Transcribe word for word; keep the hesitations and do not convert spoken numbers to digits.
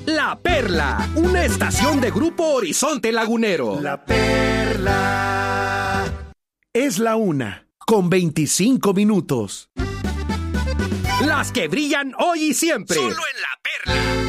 La Perla, una estación de Grupo Horizonte Lagunero. La Perla. Es la una, con veinticinco minutos. Las que brillan hoy y siempre. Solo en La Perla.